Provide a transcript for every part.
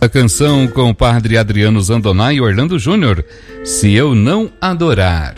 A canção com o padre Adriano Zandonai e Orlando Júnior, Se Eu Não Adorar.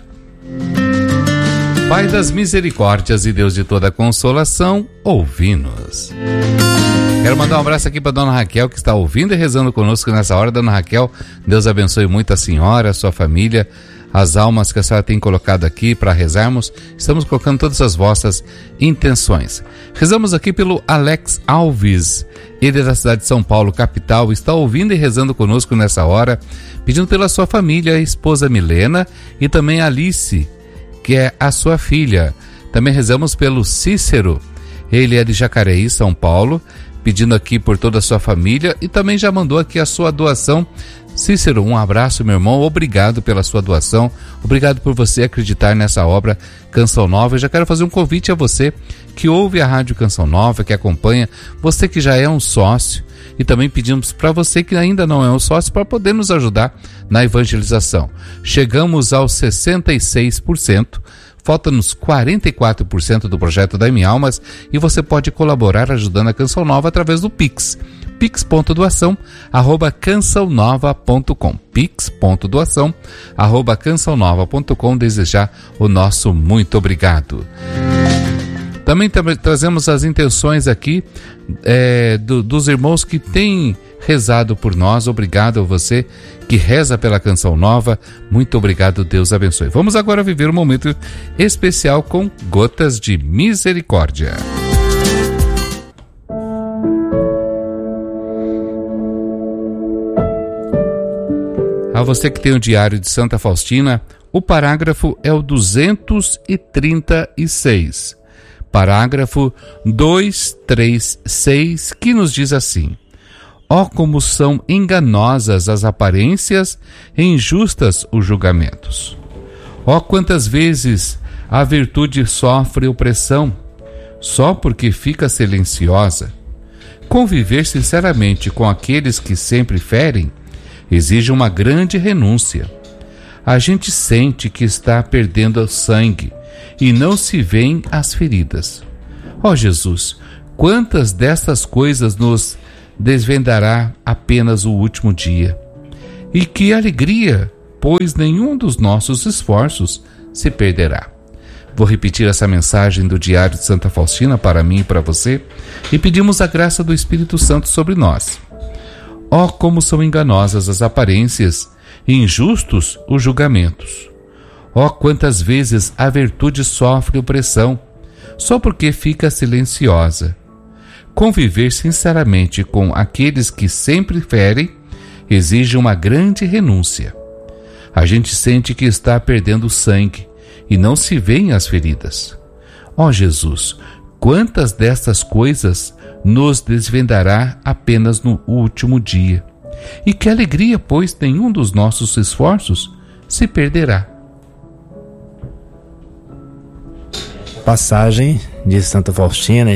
Pai das misericórdias e Deus de toda consolação, ouvi-nos. Quero mandar um abraço aqui para Dona Raquel, que está ouvindo e rezando conosco nessa hora. Dona Raquel, Deus abençoe muito a senhora, a sua família, as almas que a senhora tem colocado aqui para rezarmos. Estamos colocando todas as vossas intenções. Rezamos aqui pelo Alex Alves, ele é da cidade de São Paulo, capital, está ouvindo e rezando conosco nessa hora, pedindo pela sua família, a esposa Milena e também a Alice, que é a sua filha. Também rezamos pelo Cícero, ele é de Jacareí, São Paulo, pedindo aqui por toda a sua família e também já mandou aqui a sua doação. Cícero, um abraço, meu irmão, obrigado pela sua doação, obrigado por você acreditar nessa obra Canção Nova. Eu já quero fazer um convite a você que ouve a Rádio Canção Nova, que acompanha, você que já é um sócio, e também pedimos para você que ainda não é um sócio para poder nos ajudar na evangelização. Chegamos aos 66%, falta-nos 44% do projeto da M-Almas e você pode colaborar ajudando a Canção Nova através do Pix. pix.doação@cançãonova.com pix.doação@cançãonova.com. Desejar o nosso muito obrigado. Também trazemos as intenções aqui dos irmãos que têm rezado por nós. Obrigado a você que reza pela Canção Nova. Muito obrigado, Deus abençoe. Vamos agora viver um momento especial com Gotas de Misericórdia. A você que tem o Diário de Santa Faustina, o parágrafo é o 236. Parágrafo 236, que nos diz assim: ó como são enganosas as aparências e injustas os julgamentos. Ó quantas vezes a virtude sofre opressão, só porque fica silenciosa. Conviver sinceramente com aqueles que sempre ferem exige uma grande renúncia. A gente sente que está perdendo o sangue e não se vêem as feridas. Ó Jesus, quantas destas coisas nos desvendará apenas o último dia? E que alegria, pois nenhum dos nossos esforços se perderá. Vou repetir essa mensagem do Diário de Santa Faustina para mim e para você e pedimos a graça do Espírito Santo sobre nós. Ó como são enganosas as aparências e injustos os julgamentos. Ó quantas vezes a virtude sofre opressão, só porque fica silenciosa. Conviver sinceramente com aqueles que sempre ferem exige uma grande renúncia. A gente sente que está perdendo sangue e não se vêem as feridas. Ó Jesus, quantas destas coisas nos desvendará apenas no último dia? E que alegria, pois nenhum dos nossos esforços se perderá. Passagem de Santa Faustina,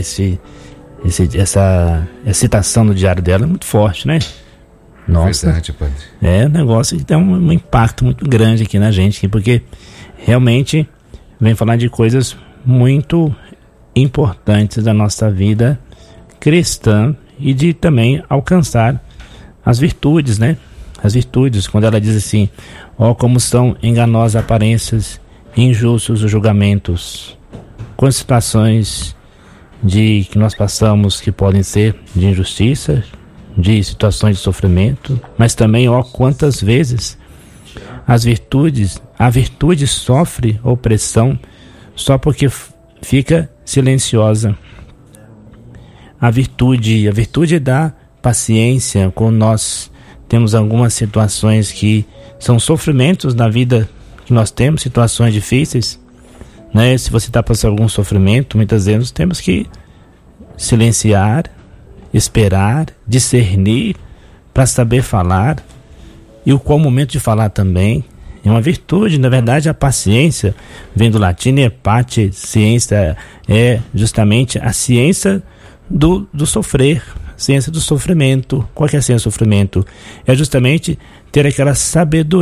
essa citação no diário dela é muito forte, né? Nossa, verdade, padre. É um negócio que tem um impacto muito grande aqui na gente, porque realmente vem falar de coisas muito importantes da nossa vida cristã e de também alcançar as virtudes, né? As virtudes, quando ela diz assim: ó como são enganosas aparências e injustos os julgamentos. Com situações que nós passamos que podem ser de injustiça, de situações de sofrimento, mas também, ó, quantas vezes a virtude sofre opressão só porque fica silenciosa. A virtude da paciência, quando nós temos algumas situações que são sofrimentos na vida que nós temos, situações difíceis, né? Se você está passando algum sofrimento, muitas vezes temos que silenciar, esperar, discernir para saber falar, e qual o momento de falar também. É uma virtude, na verdade. A paciência vem do latim epate, ciência, é justamente a ciência do sofrer, ciência do sofrimento. Qual que é a ciência do sofrimento? É justamente ter aquela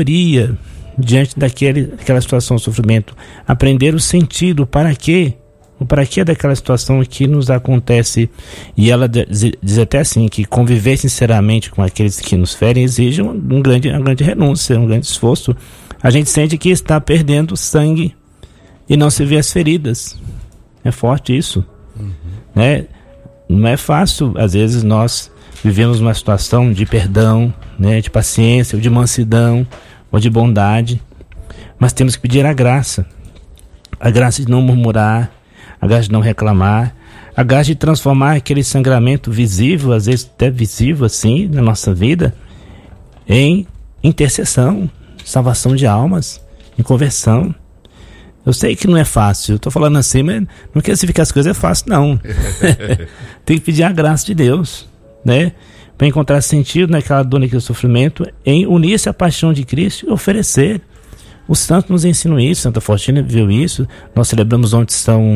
sabedoria diante daquela situação de sofrimento, aprender o sentido, para quê O para que daquela situação que nos acontece. E ela diz até assim, que conviver sinceramente com aqueles que nos ferem exige uma grande renúncia, um grande esforço. A gente sente que está perdendo sangue e não se vê as feridas. É forte isso. Né? Não é fácil, às vezes nós vivemos uma situação de perdão, né, de paciência, ou de mansidão, ou de bondade, mas temos que pedir a graça de não murmurar, a graça de não reclamar, a graça de transformar aquele sangramento visível, às vezes até visível assim, na nossa vida, em intercessão, salvação de almas, em conversão. Eu sei que não é fácil, eu estou falando assim, mas não quer dizer que as coisas é fácil, não. Tem que pedir a graça de Deus, né? Para encontrar sentido naquela dor, naquele sofrimento, em unir-se à paixão de Cristo e oferecer. Os santos nos ensinam isso, Santa Faustina viu isso. Nós celebramos ontem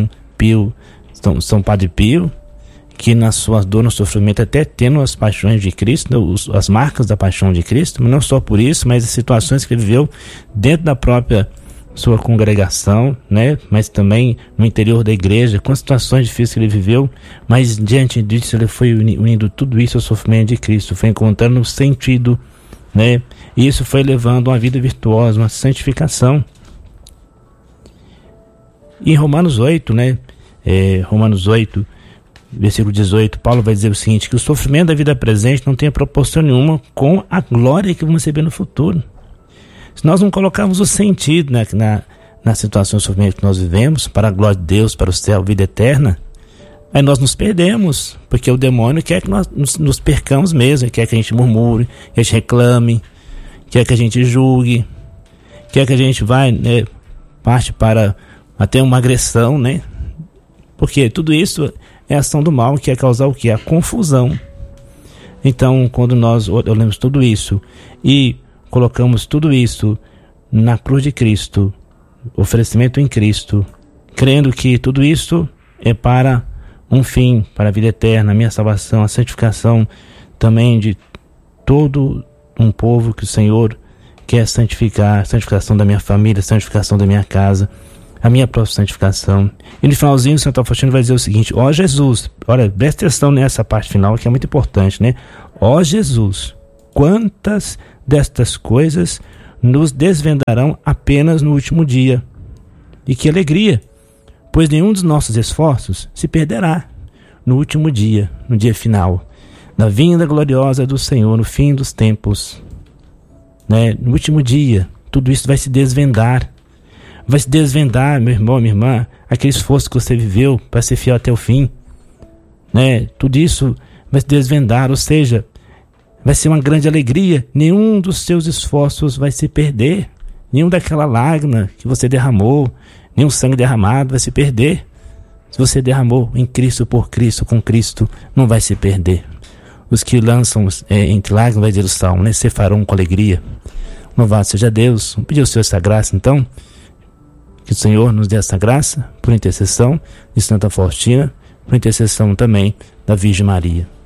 São Padre Pio, que na sua dor, no sofrimento, até tendo as paixões de Cristo, as marcas da paixão de Cristo, mas não só por isso, mas as situações que ele viveu dentro da própria sua congregação, né? Mas também no interior da igreja, com situações difíceis que ele viveu, mas diante disso ele foi unindo tudo isso ao sofrimento de Cristo, foi encontrando sentido, né? E isso foi levando uma vida virtuosa, uma santificação. E em Romanos 8, né? Romanos 8, versículo 18, Paulo vai dizer o seguinte, que o sofrimento da vida presente não tem proporção nenhuma com a glória que vamos receber no futuro. Se nós não colocarmos o sentido, né, na situação de sofrimento que nós vivemos, para a glória de Deus, para o céu, vida eterna, aí nós nos perdemos, porque o demônio quer que nós nos percamos mesmo, quer que a gente murmure, que a gente reclame, quer que a gente julgue, quer que a gente vai, né, parte para até uma agressão, né? Porque tudo isso é ação do mal, que quer causar o quê? A confusão. Então, quando nós olhamos tudo isso e colocamos tudo isso na cruz de Cristo, oferecimento em Cristo, crendo que tudo isso é para um fim, para a vida eterna, a minha salvação, a santificação também de todo um povo que o Senhor quer santificar, a santificação da minha família, a santificação da minha casa, a minha própria santificação. E no finalzinho, Santo Faustino vai dizer o seguinte: ó Jesus, olha, presta atenção nessa parte final que é muito importante, né? Ó Jesus, quantas destas coisas nos desvendarão apenas no último dia. E que alegria, pois nenhum dos nossos esforços se perderá no último dia, no dia final, na vinda gloriosa do Senhor, no fim dos tempos, né? No último dia, tudo isso vai se desvendar. Vai se desvendar, meu irmão, minha irmã, aquele esforço que você viveu para ser fiel até o fim, né? Tudo isso vai se desvendar, ou seja, vai ser uma grande alegria. Nenhum dos seus esforços vai se perder. Nenhum daquela lágrima que você derramou, nenhum sangue derramado vai se perder. Se você derramou em Cristo, por Cristo, com Cristo, não vai se perder. Os que lançam entre lágrimas, vai dizer o Salmo, né? Se farão com alegria. Louvado seja Deus. Vamos pedir ao Senhor essa graça, então. Que o Senhor nos dê essa graça, por intercessão de Santa Faustina, por intercessão também da Virgem Maria.